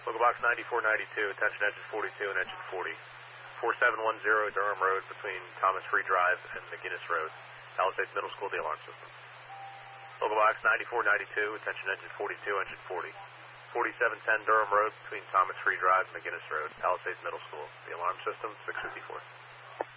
Local box 9492, attention engine 42 and engine 40. 4710 Durham Road between Thomas Free Drive and McGinnis Road. Palisades Middle School, the alarm system. Local box 9492, attention engine 42, engine 40. 4710 Durham Road between Thomas Free Drive and McGinnis Road. Palisades Middle School, the alarm system 654.